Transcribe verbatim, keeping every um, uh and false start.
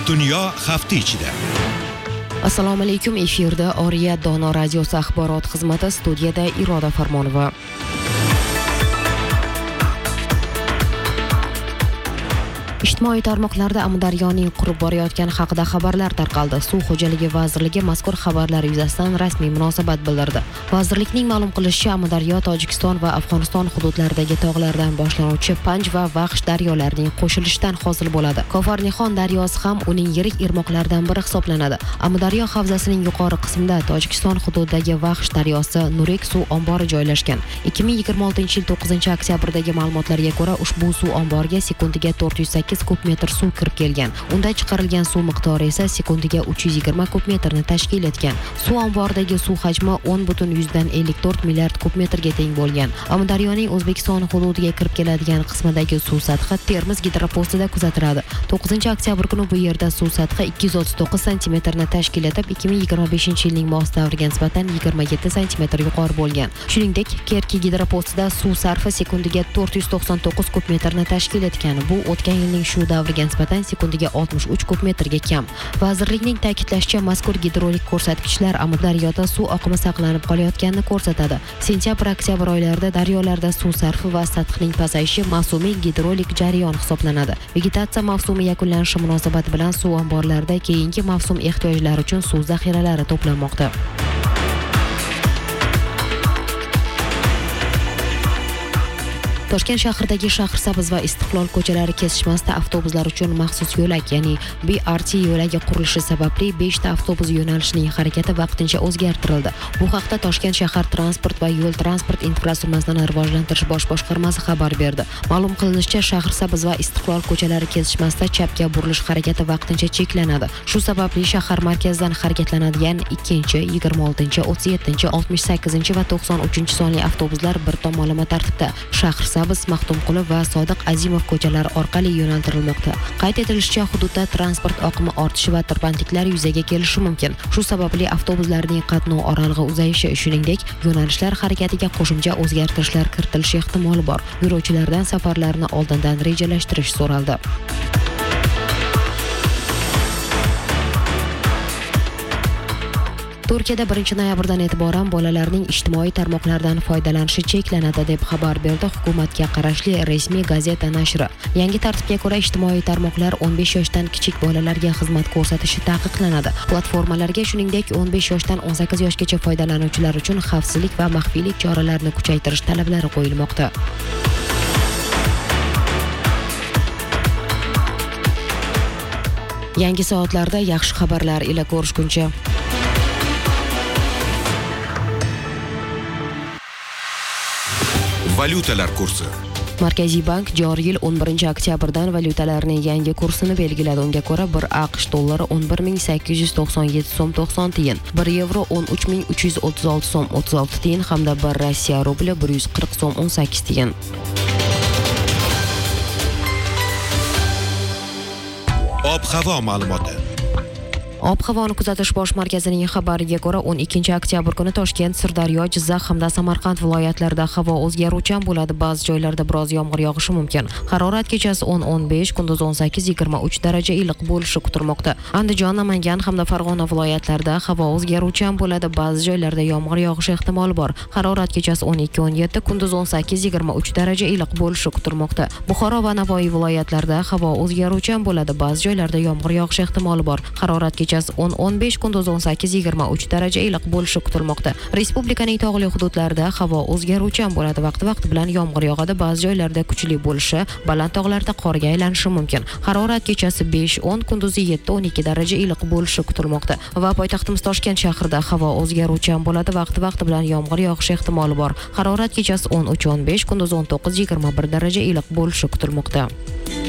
Dunyo hafta ichida. Assalomu alaykum, efirda Oriya Dono radiosi axborot xizmati, studiyada Iroda Farmonova. Ijtimoiy tarmoqlarda Amudaryoning qurib borayotgani haqida xabarlar tarqaldi. Suv xo'jaligi vazirligi mazkur xabarlar yuzasidan rasmiy munosabat bildirdi. Vazirlikning ma'lum qilishicha, Amudaryo Tojikiston va Afg'oniston hududlaridagi tog'lardan boshlanuvchi Panj va Vaxsh daryolarining qo'shilishidan hosil bo'ladi. Kofarnixon daryosi ham uning yirik irmoqlaridan biri hisoblanadi. Amudaryo havzasining yuqori qismida Tojikiston hududidagi Vaxsh daryosi Nurek suv ombori joylashgan. ikki ming yigirma oltinchi yil to'qqizinchi oktyabrdagi ma'lumotlarga ko'ra, ushbu suv omboriga sekundiga to'rt yuz sakkiz kub metr suv kirib kelgan. Unda chiqarilgan suv miqdori esa sekundiga uch yuz yigirma kub metrni tashkil etgan. Suv omboridagi suv hajmi o'n butun yuzdan ellik to'rt milliard kub metrga teng bo'lgan. Amudaryoning O'zbekiston hududiga kirib keladigan qismidagi suv sathi Termiz gidropostida kuzatiladi. to'qqizinchi oktyabr kuni bu yerda suv sathi ikki yuz o'ttiz to'qqiz santimetrni tashkil etib, ikki ming yigirma beshinchi yilning mos davriga nisbatan yigirma yetti santimetr yuqori bo'lgan. Shuningdek, Kerki gidropostida suv sarfi sekundiga to'rt yuz to'qson to'qqiz kub metrni tashkil etgan. Bu o'tgan yilning shu davriga nisbatan sekundiga oltmish uch kub metrga kam. Vazirlikning ta'kidlashicha, mazkur gidrolik ko'rsatkichlar Amudaryoda suv oqimi saqlanib qolayotganini ko'rsatadi. Sentyabr-oktyabr oylarida daryolarda suv sarfi va sathining pasayishi mavsumiy gidrolik jarayon hisoblanadi. Vegetatsiya mavsumi yakunlanishi munosabati bilan suv omborlarida keyingi mavsum ehtiyojlari uchun suv zaxiralari to'planmoqda. Toshkent shahridagi Shahrisabz va Istiqlol ko'chalari kesishmasida avtobuslar uchun maxsus yo'lak, ya'ni B R T yo'lagi qurilishi sababli besh ta avtobus yo'nalishining harakati vaqtincha o'zgartirildi. Bu haqda Toshkent shahar transport va yo'l transport infratuzilmasini rivojlantirish bosh boshqarmasi xabar berdi. Ma'lum qilinishicha, Shahrisabz va Istiqlol ko'chalari kesishmasida chapga burilish harakati vaqtincha cheklanadi. Shu sababli shahar markazidan harakatlanadigan ikkinchi, yigirma oltinchi, o'ttiz yettinchi, oltmish sakkizinchi va to'qson uchinchi sonli avtobuslar bir tomonlama tartibda Shahrisabz, Maxtumquli va Sodiq Azimov ko'chalari orqali yo'naltirilmoqda. Qayd etilishicha, hududda transport oqimi ortishi va tirbandliklar yuzaga kelishi mumkin. Shu sababli avtobuslarning qatnov oralig'i uzayishi, shuningdek, yo'nalishlar harakatiga qo'shimcha o'zgartirishlar kiritilishi ehtimoli bor. Yo'lovchilardan safarlarni oldindan rejalashtirish so'raldi. Turkiyada birinchi noyabrdan e'tiboran bolalarning ijtimoiy tarmoqlardan foydalanishi cheklanadi deb xabar berdi hukumatga qarashli rasmiy gazeta nashri. Yangi tartibga ko'ra, ijtimoiy tarmoqlar o'n besh yoshdan kichik bolalarga xizmat ko'rsatishi taqiqlanadi. Platformalarga shuningdek o'n besh yoshdan o'n sakkiz yoshgacha foydalanuvchilar uchun xavfsizlik va maxfiylik choralarini kuchaytirish talablari qo'yilmoqda. Yangi soatlarda yaxshi xabarlar ila ko'rishguncha. Valyutalar kursi. Markaziy bank joriy yil o'n birinchi oktyabrdan valyutalarning yangi kursini belgiladi. Unga ko'ra, bir AQSh dollari o'n bir ming sakkiz yuz to'qson yetti so'm to'qson tiyin, bir yevro o'n uch ming uch yuz o'ttiz olti so'm o'ttiz olti tiyin hamda bir Rossiya rubli bir yuz qirq so'm o'n sakkiz tiyin. Ob-havo ma'lumoti. Ob-havoni kuzatish bosh markazining xabariga ko'ra, o'n ikkinchi oktyabr kuni Toshkent, Sirdaryo, Jizzax hamda Samarqand viloyatlarida havo o'zgaruvchan bo'ladi. Ba'zi joylarda biroz yomg'ir yog'ishi mumkin. Harorat kechasi o'n o'n besh, kunduz o'n sakkiz yigirma uch daraja iliq bo'lishi kutilmoqda. Andijon, Namangan hamda Farg'ona viloyatlarida havo o'zgaruvchan bo'ladi. Ba'zi joylarda yomg'ir yog'ishi ehtimoli bor. Harorat kechasi o'n ikki o'n yetti, kunduz o'n sakkiz yigirma uch daraja iliq bo'lishi kutilmoqda. Buxoro va Navoiy viloyatlarida havo o'zgaruvchan bo'ladi. Ba'zi joylarda yomg'ir yog'ishi ehtimoli bor. Harorat kechasi o'n o'n besh, kunduz o'n sakkiz yigirma uch daraja iliq bo'lishi kutilmoqda. Respublikaning tog'li hududlarida havo o'zgaruvchan bo'ladi. Vaqti-vaqti bilan yomg'ir yog'adi. Ba'zi joylarda kuchli bo'lishi, baland tog'larda qorga aylanishi mumkin. Harorat kechasi besh o'n, kunduzi yetti o'n ikki daraja iliq bo'lishi kutilmoqda. Va poytaxtimiz Toshkent shahrida havo o'zgaruvchan bo'ladi. Vaqti-vaqti bilan yomg'ir yog'ishi ehtimoli bor. Harorat kechasi o'n uch o'n besh, kunduz o'n to'qqiz yigirma bir daraja iliq bo'lishi kutilmoqda.